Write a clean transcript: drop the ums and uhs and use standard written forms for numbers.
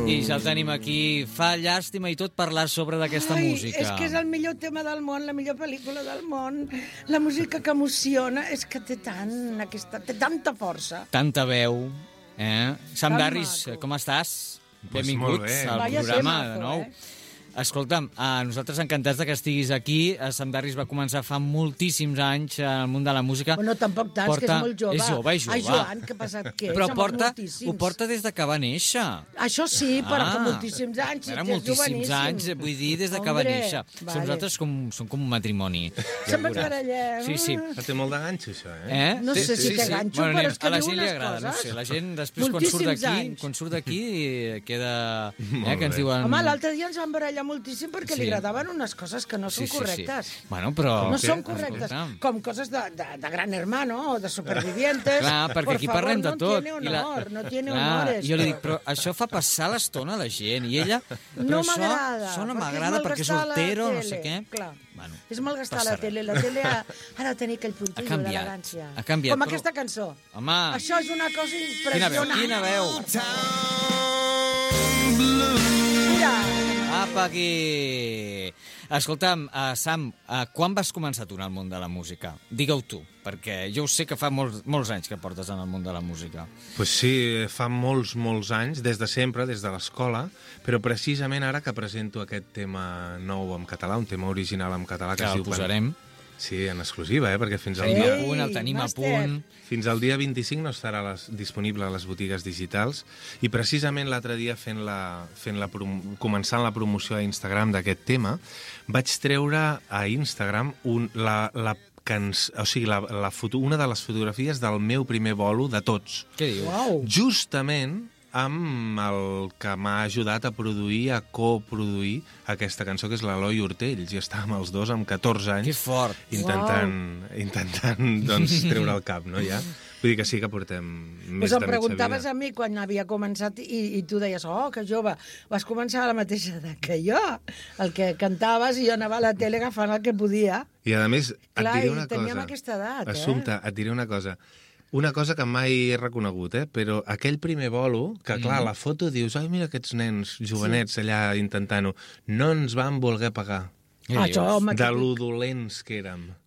I ja el tenim aquí. Fa llàstima i tot parlar sobre d'aquesta música. És que és el millor tema del món, la millor pel·lícula del món, la música que emociona, és que té tanta força. Tanta veu, Sam Darris, maco. com estàs? Pues Benvinguts al Vaya programa temazo, de nou. Escolta'm, nosaltres encantats que estiguis aquí. Sam Darris va començar fa moltíssims anys al món de la música. Bueno, tampoc tants, que és molt jove. És jove. Ai, Joan, que ha passat què? Però ho porta des de que va néixer. Això sí, però que moltíssims anys. Era moltíssims anys, vull dir, des de que va néixer. Nosaltres som com un matrimoni. Sempre ens barallem. Sí. Té molt de ganxo, això, No sé si té ganxo, però és que diu unes coses. No sé, la gent després, quan surt d'aquí, queda... que ens diuen... Home, l'altre dia ens vam barallar moltíssim perquè li agradaven unes coses que no són correctes. Bueno, però... No són correctes. Com coses de Gran Hermano o de Supervivientes. Clar, perquè aquí parlem de tot. No tiene honor. Jo li dic, però això fa passar l'estona a la gent. I ella... No m'agrada. Això no m'agrada perquè és soltero, no sé què. Clar. És malgastar la tele. La tele ha de tenir aquell puntillo d'elegància. Ha canviat. Com aquesta cançó. Home... Això és una cosa impressionant. Quina veu. Mira. Apa, aquí! Escolta'm, Sam, quan vas començar tu en el món de la música? Digue-ho tu, perquè jo sé que fa molts anys que portes en el món de la música. Pues sí, fa molts anys, des de sempre, des de l'escola, però precisament ara que presento aquest tema nou en català, un tema original en català que es diu... Que el posarem. Sí, en exclusiva, perquè fins al el tenim a punt. Fins al dia 25 no estarà disponible a les botigues digitals i precisament l'altre dia començant la promoció a Instagram d'aquest tema, vaig treure a Instagram una de les fotografies del meu primer bolo de tots. Què dius? Uau. Justament amb el que m'ha ajudat a produir, a coproduir aquesta cançó, que és l'Eloi Hortells, i estàvem els dos amb 14 anys. Que fort! Intentant doncs, treure el cap, no, ja? Vull dir que sí que portem més de mitja vida. Em preguntaves a mi quan havia començat i tu deies, que jove, vas començar a la mateixa edat que jo, el que cantaves i jo anava a la tele agafant el que podia. I a més, et diré una cosa. Teníem aquesta edat, Assumpta, et diré una cosa. Una cosa que mai he reconegut, però aquell primer bolo, que clar, la foto dius, ai, mira aquests nens jovenets allà intentant-ho, no ens van voler pagar. Això, home, de lo dolents que érem.